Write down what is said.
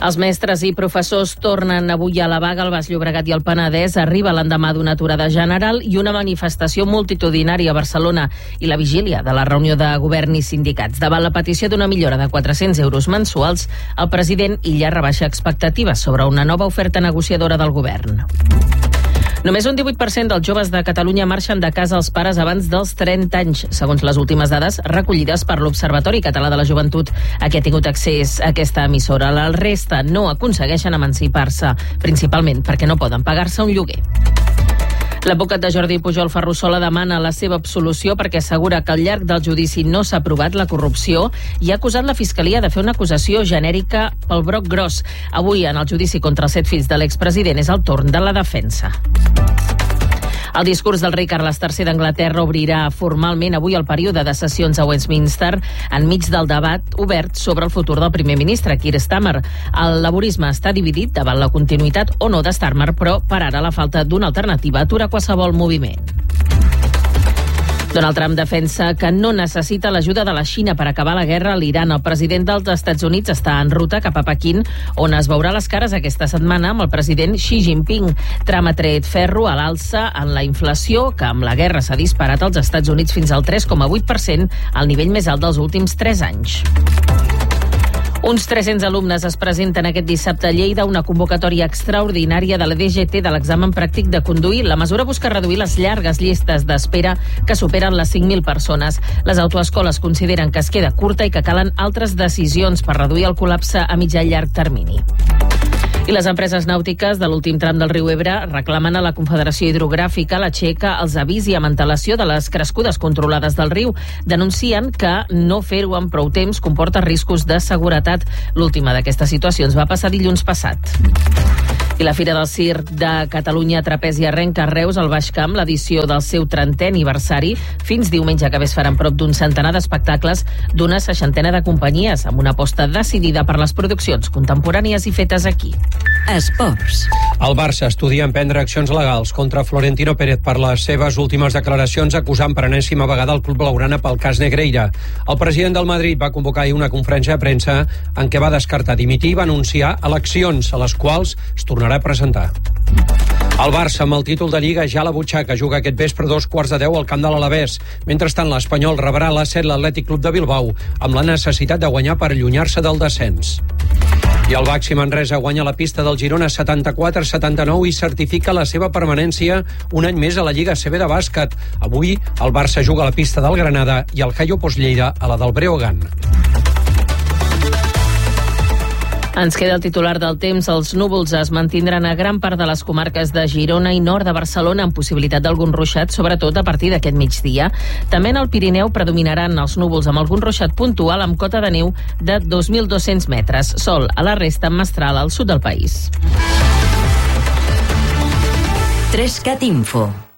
Els mestres i professors tornen avui a la vaga al Baix Llobregat i al Penedès. Arriba l'endemà d'una aturada general i una manifestació multitudinària a Barcelona i la vigília de la reunió de govern i sindicats. Davant la petició d'una millora de 400 euros mensuals, el president Illa rebaixa expectatives sobre una nova oferta negociadora del govern. Només un 18% dels joves de Catalunya marxen de casa als pares abans dels 30 anys, segons les últimes dades recollides per l'Observatori Català de la Joventut, a què ha tingut accés a aquesta emissora. La resta no aconsegueixen emancipar-se, principalment perquè no poden pagar-se un lloguer. L'advocat de Jordi Pujol Ferrusola demana la seva absolució perquè assegura que al llarg del judici no s'ha aprovat la corrupció i ha acusat la Fiscalia de fer una acusació genèrica pel broc gros. Avui, en el judici contra els 7 fills de l'expresident, és el torn de la defensa. El discurs del rei Carles III d'Anglaterra obrirà formalment avui el període de sessions a Westminster enmig del debat obert sobre el futur del primer ministre, Keir Starmer. El laborisme està dividit davant la continuïtat o no de Starmer, però per ara la falta d'una alternativa atura qualsevol moviment. Donald Trump defensa que no necessita l'ajuda de la Xina per acabar la guerra a l'Iran. El president dels Estats Units està en ruta cap a Pequín, on es veurà les cares aquesta setmana amb el president Xi Jinping. Trump ha tret ferro a l'alça en la inflació, que amb la guerra s'ha disparat als Estats Units fins al 3,8%, el nivell més alt dels últims 3 anys. Uns 300 alumnes es presenten aquest dissabte a Lleida una convocatòria extraordinària de la DGT de l'examen pràctic de conduir. La mesura busca reduir les llargues llistes d'espera que superen les 5.000 persones. Les autoescoles consideren que es queda curta i que calen altres decisions per reduir el col·lapse a mitjà i llarg termini. I les empreses nàutiques de l'últim tram del riu Ebre reclamen a la Confederació Hidrogràfica, la Txeca, els avisi amb antelació de les crescudes controlades del riu. Denuncien que no fer-ho en prou temps comporta riscos de seguretat. L'última d'aquestes situacions va passar dilluns passat. I la Fira del Circ de Catalunya Trapezi arrenca a Reus, al Baix Camp, l'edició del seu 30è aniversari. Fins diumenge que ve es faran prop d'un centenar d'espectacles d'una 60ena de companyies, amb una aposta decidida per les produccions contemporànies i fetes aquí. Esports. El Barça estudia emprendre accions legals contra Florentino Pérez per les seves últimes declaracions acusant per enèsima vegada el club blaugrana pel cas Negreira. El president del Madrid va convocar ahir una conferència de premsa en què va descartar dimitir i va anunciar eleccions a les quals es tornarà a presentar. El Barça, amb el títol de Lliga ja a la butxaca, juga aquest vespre 2:15 al camp de l'Alavés. Mentrestant, l'Espanyol rebrà a les 7 l'Atlètic Club de Bilbao, amb la necessitat de guanyar per allunyar-se del descens. I el Baxi Manresa guanya la pista del Girona 74-79 i certifica la seva permanència un any més a la Lliga CB de bàsquet. Avui, el Barça juga a la pista del Granada i el Jaio Lleida a la del Breogán. Ens queda el titular del temps. Els núvols es mantindran a gran part de les comarques de Girona i nord de Barcelona, amb possibilitat d'algun ruixat, sobretot a partir d'aquest migdia. També en el Pirineu predominaran els núvols amb algun ruixat puntual amb cota de neu de 2.200 metres. Sol a la resta mestral al sud del país. 3CAT Info.